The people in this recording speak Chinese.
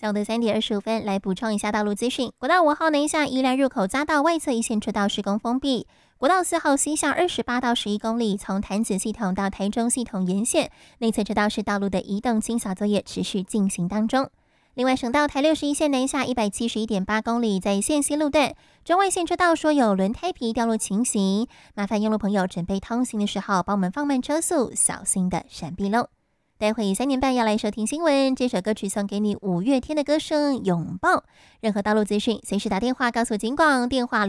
下午的3:25来补充一下道路资讯。国道5号南下宜兰入口匝道外侧一线车道施工封闭，国道4号西向28到11公里，从潭子系统到台中系统沿线内侧车道是道路的移动清扫作业持续进行当中。另外，省道台61线南下171.8公里，在线西路段中外线车道说有轮胎皮掉落情形，麻烦用路朋友准备通行的时候帮我们放慢车速，小心的闪避喽。待会3点半要来收听新闻，这首歌曲送给你5月天的歌声《拥抱》。任何道路资讯随时打电话告诉警广电话